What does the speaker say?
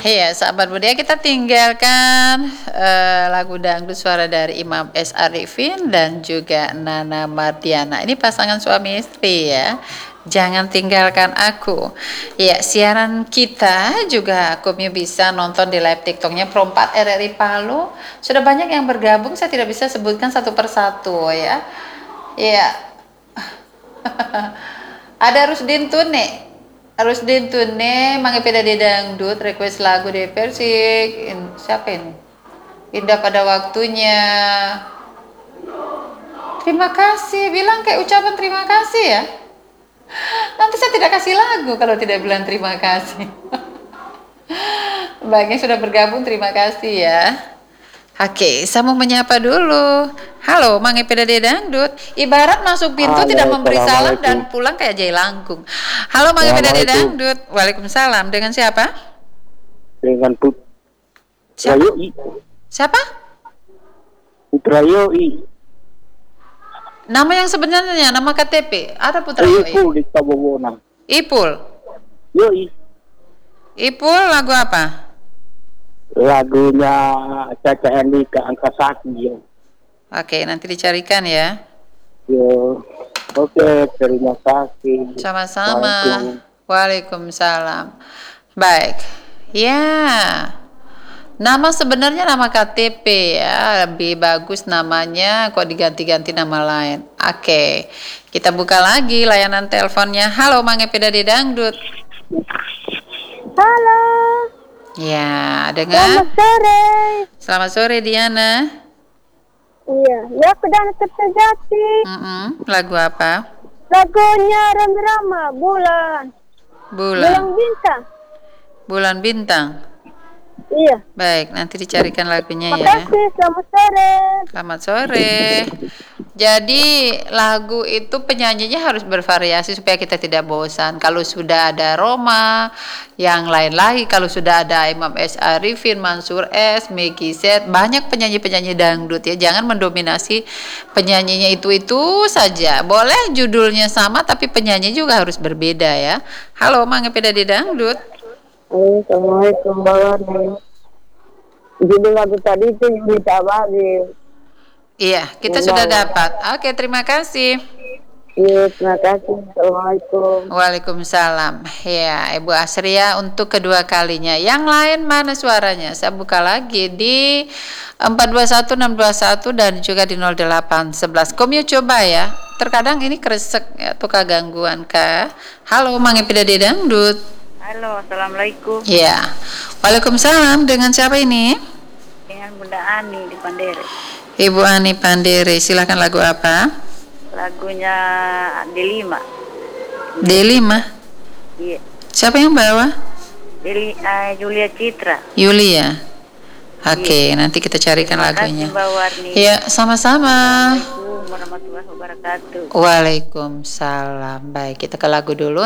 Iya, sahabat budaya kita tinggalkan lagu dangdut suara dari Imam S. Arifin dan juga Nana Mardiana. Ini pasangan suami istri ya. Jangan tinggalkan aku. Ya, siaran kita juga Kumyu bisa nonton di live TikToknya Pro 4 RRI Palu. Sudah banyak yang bergabung, saya tidak bisa sebutkan satu persatu ya. Ya. Ada Rusdin Tune Mangepeda de Dangdut request lagu di versi siapa ini? Indah pada waktunya. Terima kasih, bilang kayak ucapan terima kasih ya. Nanti saya tidak kasih lagu kalau tidak bilang terima kasih. Baiknya sudah bergabung, terima kasih ya. Oke, saya mau menyapa dulu. Halo, Mangepeda de Dangdut. Ibarat masuk pintu tidak memberi salam dan pulang kayak jai langkung. Halo, Mangepeda de Dangdut. Waalaikumsalam. Dengan siapa? Dengan Siapa? Siapa? Putra Yoi. Nama yang sebenarnya, nama KTP. Ada Putra Yoi. Ipul di Kabowona. Ipul. Yoi. Ipul lagu apa? Lagunya Caca Andika Angkasaki ya. Oke, nanti dicarikan ya. Yo. Oke, terima kasih. Sama-sama. Waalaikumsalam. Baik. Ya. Nama sebenarnya nama KTP ya. Lebih bagus namanya kok diganti-ganti nama lain. Oke. Kita buka lagi layanan teleponnya. Halo, Mangepeda de Dangdut. Halo. Ya, dengan Selamat sore. Selamat sore Diana. Iya, ya aku dan Kertajati. Lagu apa? Lagunya Rama Bulan Bintang. Bulan Bintang. Iya. Baik, nanti dicarikan lagunya ya. Makasih, selamat sore. Selamat sore. Jadi lagu itu penyanyinya harus bervariasi supaya kita tidak bosan. Kalau sudah ada Roma, yang lain lagi. Kalau sudah ada Imam S. Arifin, Mansur S, Megi Z, banyak penyanyi-penyanyi dangdut ya. Jangan mendominasi penyanyinya itu saja. Boleh judulnya sama tapi penyanyi juga harus berbeda ya. Halo, Mangepeda de Dangdut. Assalamualaikum warahmatullahi wabarakatuh. Judul lagu tadi itu Yunita Abadi. Iya, kita sudah dapat. Oke, terima kasih. Iya, terima kasih. Assalamualaikum. Waalaikumsalam. Ya, Ibu Asria untuk kedua kalinya. Yang lain mana suaranya? Saya buka lagi di 421621 dan juga di 0811. Kumyu coba ya. Terkadang ini kresek ya, atau gangguan kah? Halo, Mangepeda de Dangdut. Halo, assalamualaikum. Ya, waalaikumsalam. Dengan siapa ini? Dengan Bunda Ani di Pandere. Ibu Ani Pandere, silakan lagu apa? Lagunya D5. D5? Iya. Siapa yang bawa? Julia Citra. Yulia. Oke, nanti kita carikan lagunya. Mbak Warni. Ya, sama-sama. Assalamualaikum warahmatullahi wabarakatuh. Waalaikumsalam. Baik, kita ke lagu dulu.